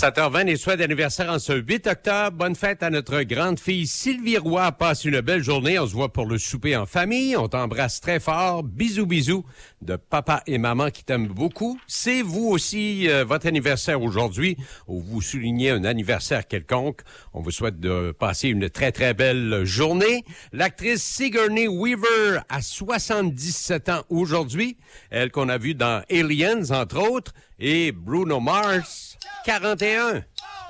7h20, et souhaits d'anniversaire en ce 8 octobre. Bonne fête à notre grande fille Sylvie Roy. Passe une belle journée. On se voit pour le souper en famille. On t'embrasse très fort. Bisous, bisous de papa et maman qui t'aiment beaucoup. C'est vous aussi votre anniversaire aujourd'hui, ou vous soulignez un anniversaire quelconque. On vous souhaite de passer une très, très belle journée. L'actrice Sigourney Weaver a 77 ans aujourd'hui. Elle qu'on a vue dans Aliens, entre autres. Et Bruno Mars, 41.